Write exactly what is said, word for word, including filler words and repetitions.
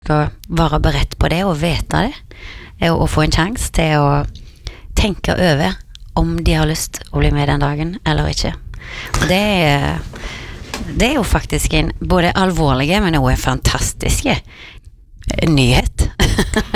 Å være beredt på det og vite det og få en chans til å tenke over om de har lyst å bli med den dagen eller ikke. Og det er, det er jo faktisk en både alvorlig, men også en fantastisk nyhet.